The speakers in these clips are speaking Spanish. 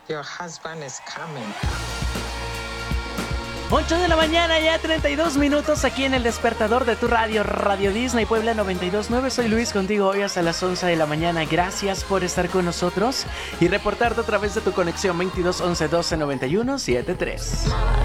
Your husband is coming. 8 de la mañana, ya 32 minutos aquí en el despertador de tu radio, Radio Disney Puebla 92.9. Soy Luis, contigo hoy hasta las 11 de la mañana. Gracias por estar con nosotros y reportarte a través de tu conexión 22 11 12 91 73.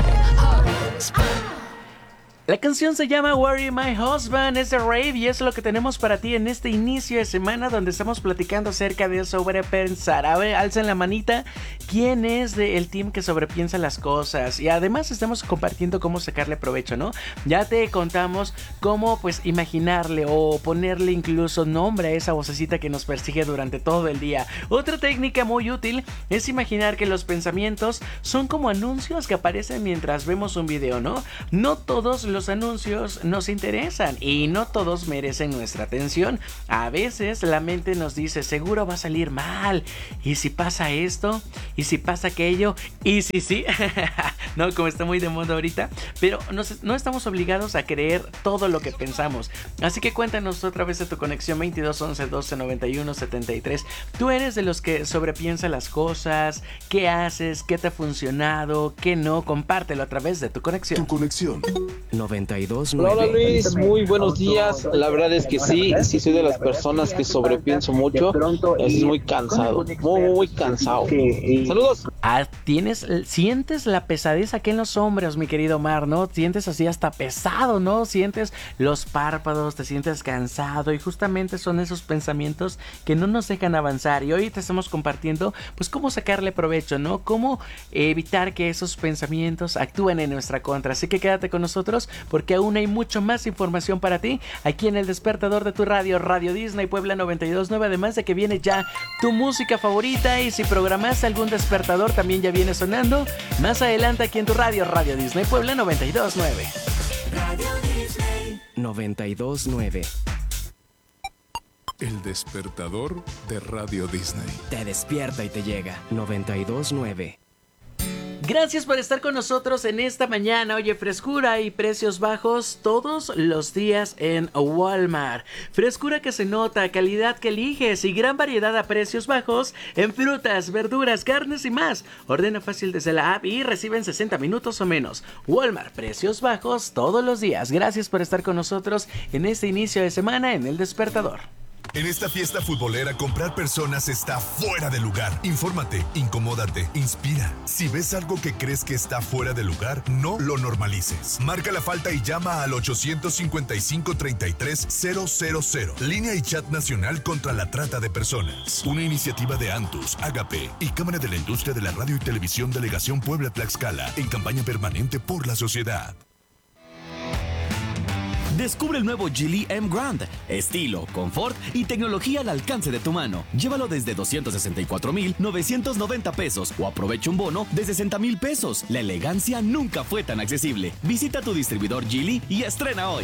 La canción se llama Worry My Husband, es de Rave y es lo que tenemos para ti en este inicio de semana donde estamos platicando acerca de sobrepensar. A ver, alzan la manita, ¿quién es del team que sobrepiensa las cosas? Y además estamos compartiendo cómo sacarle provecho, ¿no? Ya te contamos cómo pues imaginarle o ponerle incluso nombre a esa vocecita que nos persigue durante todo el día. Otra técnica muy útil es imaginar que los pensamientos son como anuncios que aparecen mientras vemos un video, ¿no? No todos los anuncios nos interesan y no todos merecen nuestra atención. A veces la mente nos dice, seguro va a salir mal, y si pasa esto, y si pasa aquello, y si sí, no, como está muy de moda ahorita, pero no estamos obligados a creer todo lo que pensamos. Así que cuéntanos otra vez de tu conexión 22 11 12 91 73. ¿Tú eres de los que sobrepiensa las cosas? ¿Qué haces? ¿Qué te ha funcionado? ¿Qué no? Compártelo a través de tu conexión. Tu conexión 92.9. Hola Luis, muy buenos días. La verdad es que sí soy de las personas que sobrepienso mucho. Es muy cansado, muy cansado. Saludos. Sientes la pesadez aquí en los hombros, mi querido Omar, ¿no? Sientes así hasta pesado, ¿no? Sientes los párpados, te sientes cansado y justamente son esos pensamientos que no nos dejan avanzar. Y hoy te estamos compartiendo, pues, cómo sacarle provecho, ¿no? Cómo evitar que esos pensamientos actúen en nuestra contra. Así que quédate con nosotros porque aún hay mucho más información para ti aquí en el despertador de tu radio, Radio Disney Puebla 92.9. Además de que viene ya tu música favorita y si programaste algún despertador también ya viene sonando más adelante aquí en tu radio, Radio Disney Puebla 92.9. Radio Disney 92.9. El despertador de Radio Disney. Te despierta y te llega 92.9. Gracias por estar con nosotros en esta mañana. Oye, frescura y precios bajos todos los días en Walmart. Frescura que se nota, calidad que eliges y gran variedad a precios bajos en frutas, verduras, carnes y más. Ordena fácil desde la app y recibe en 60 minutos o menos. Walmart, precios bajos todos los días. Gracias por estar con nosotros en este inicio de semana en El Despertador. En esta fiesta futbolera, comprar personas está fuera de lugar. Infórmate, incomódate, inspira. Si ves algo que crees que está fuera de lugar, no lo normalices. Marca la falta y llama al 855-33-000. Línea y chat nacional contra la trata de personas. Una iniciativa de Antus, Agape y Cámara de la Industria de la Radio y Televisión Delegación Puebla-Tlaxcala en campaña permanente por la sociedad. Descubre el nuevo Geely M Grand. Estilo, confort y tecnología al alcance de tu mano. Llévalo desde 264,990 pesos o aprovecha un bono de 60,000 pesos. La elegancia nunca fue tan accesible. Visita tu distribuidor Geely y estrena hoy.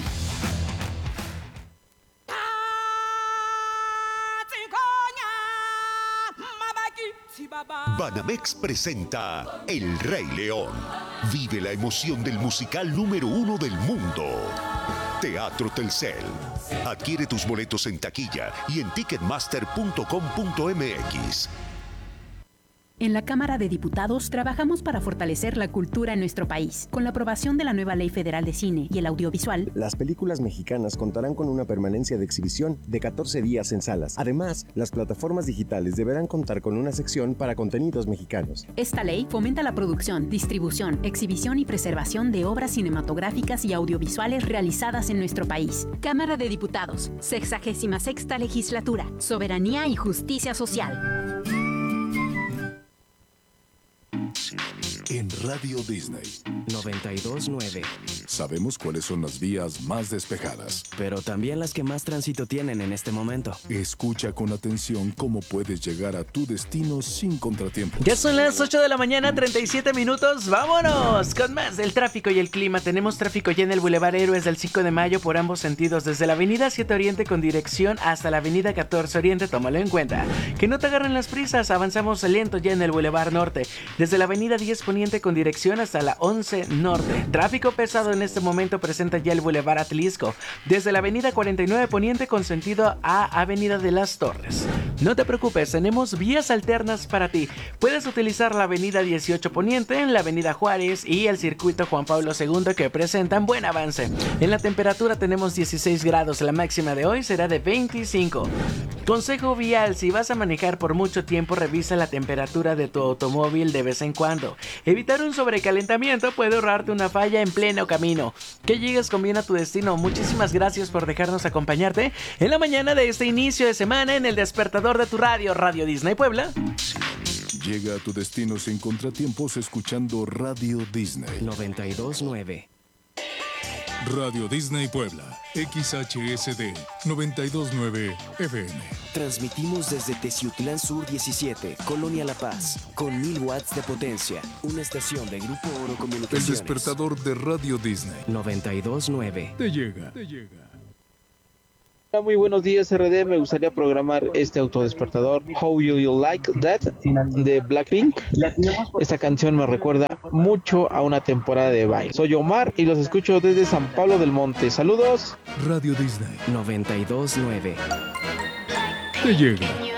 Banamex presenta El Rey León. Vive la emoción del musical número 1 del mundo. Teatro Telcel. Adquiere tus boletos en taquilla y en ticketmaster.com.mx. En la Cámara de Diputados trabajamos para fortalecer la cultura en nuestro país. Con la aprobación de la nueva Ley Federal de Cine y el Audiovisual, las películas mexicanas contarán con una permanencia de exhibición de 14 días en salas. Además, las plataformas digitales deberán contar con una sección para contenidos mexicanos. Esta ley fomenta la producción, distribución, exhibición y preservación de obras cinematográficas y audiovisuales realizadas en nuestro país. Cámara de Diputados, 66ª Legislatura, Soberanía y Justicia Social. En Radio Disney 92.9. Sabemos cuáles son las vías más despejadas, pero también las que más tránsito tienen en este momento. Escucha con atención cómo puedes llegar a tu destino sin contratiempos. Ya son las 8 de la mañana, 37 minutos. ¡Vámonos! Con más del tráfico y el clima. Tenemos tráfico ya en el Boulevard Héroes del 5 de mayo por ambos sentidos. Desde la avenida 7 Oriente con dirección hasta la avenida 14 Oriente. Tómalo en cuenta. Que no te agarren las prisas. Avanzamos lento ya en el Boulevard Norte. Desde la avenida 10 Poniente Poniente con dirección hasta la 11 Norte. Tráfico pesado en este momento presenta ya el Boulevard Atlisco, desde la avenida 49 Poniente con sentido a Avenida de las Torres. No te preocupes, tenemos vías alternas para ti. Puedes utilizar la avenida 18 Poniente, la avenida Juárez y el circuito Juan Pablo II, que presentan buen avance. En la temperatura tenemos 16 grados, la máxima de hoy será de 25. Consejo vial: si vas a manejar por mucho tiempo, revisa la temperatura de tu automóvil de vez en cuando. Evitar un sobrecalentamiento puede ahorrarte una falla en pleno camino. Que llegues con bien a tu destino. Muchísimas gracias por dejarnos acompañarte en la mañana de este inicio de semana en el despertador de tu radio, Radio Disney Puebla. Llega a tu destino sin contratiempos escuchando Radio Disney 92.9. Radio Disney Puebla, XHSD 92.9 FM. Transmitimos desde Teciutlán Sur 17, Colonia La Paz, con 1000 watts de potencia. Una estación de Grupo Oro El Comunicaciones. despertador de Radio Disney 92.9. te llega. Hola, muy buenos días, RD. Me gustaría programar este autodespertador How You Like That de Blackpink. Esta canción me recuerda mucho a una temporada de baile. Soy Omar y los escucho desde San Pablo del Monte. Saludos. Radio Disney 92.9. te llega.